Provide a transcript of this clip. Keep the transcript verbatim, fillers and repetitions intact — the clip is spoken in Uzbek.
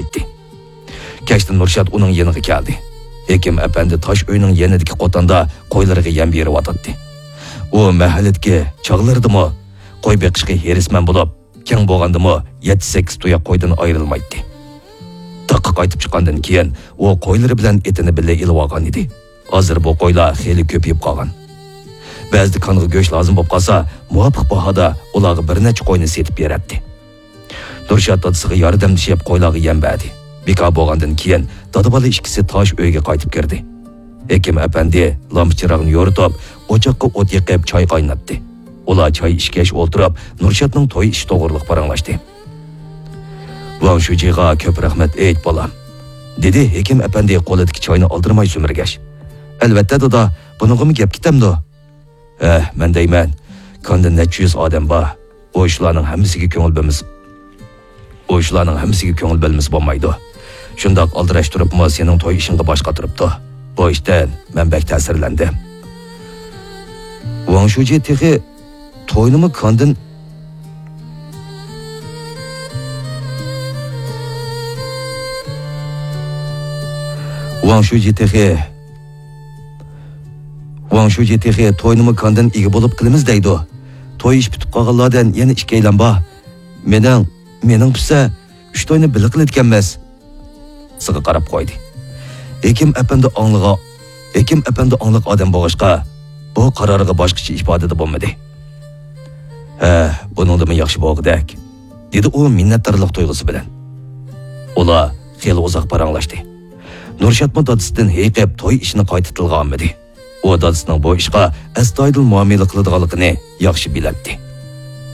olmaydi. Kechda Nurshat uning yeniga keldi. Hekim apandi tosh uyning yanidagi qotanda qo'ylariga yem berib otadi. U mahallatga chog'lardimi qo'y beqishga herisman bo'lib, keng bo'lgandimi yetti sakkiz tuya qo'ydan ayrilmaydi. Taqqa qaytib chiqqandan keyin u qo'ylari bilan etini birga ilib olgan edi. Hozir bu qo'ylar xeyli ko'payib qolgan. Ba'zida qonga go'sht lozim bo'lib qolsa, muvofiq bahoda ularga bir necha qo'yni setib beradi. Nurshat dadasiga yordamlashib qo'ylarga yem berdi. Beka bo'lgandan keyin dada-bola ikkisi tosh uyga qaytib kirdi. Hekim apandi lampichirog'ni yoritib, o'choqqa o't yoqib choy qaynatdi. Ular choy ishkash o'ltirib, Nurshatning to'y ish to'g'riliq paranglashdi. "Van shujiga ko'p rahmat ayt bolam", dedi hekim apandi qo'lidagi choyni oldirmay sumirgash. "Albatta dada, buningmi gap ketamdi?" "Eh, men deyman, konda necha yuz odam bor. O ishlarning hammasiga ko'ngil beramiz. O ishlarning hammasiga ko'ngil beramiz bo'lmaydi. Shundoq aldirash turibmi sening to'y ishingga bosh qotiribdi. Bu ishdan men bek ta'sirlandim." Van shuji texi to'ynimi kondin Van shuji texi Van shuji texi to'ynimi kondin ega bo'lib qilamiz deydi. To'y ish bitib qolganlardan yana ikkilan bor. Mening mening pisa uch to'yni bil qilayotganmiz. Siga qarab qo'ydi. Hekim apandi onliga, hekim apandi onliq odam bo'lishqa bu qaroriga boshqacha ifodada bo'lmadi. "Ha, buningdimi yaxshi bo'lg'idek", dedi u minnatdorlik tuyg'usi bilan. Ular xeyli uzoq paranglashdi. Nurshat dadasidan heyqib to'y ishini qayta tilga olmadi. U dadasining bu ishga astoydil muomala qiladiganligini yaxshi biladi.